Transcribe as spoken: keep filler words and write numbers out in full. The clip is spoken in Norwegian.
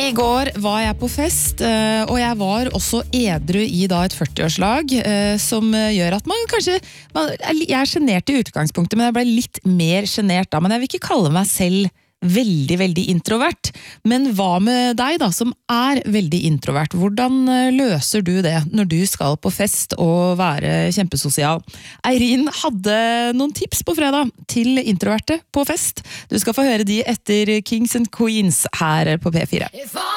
I går var jeg på fest, og jeg var også edru I da et førti-årslag, som gjør at man kanskje, man, jeg er genert I utgangspunktet, men jeg ble litt mer genert da, men jeg vil ikke kalle meg selv veldig, veldig introvert. Men hva med deg da, som er veldig introvert? Hvordan løser du det når du skal på fest og være kjempesosial? Eirin hadde noen tips på fredag til introverte på fest. Du skal få høre de etter Kings and Queens her på P fire.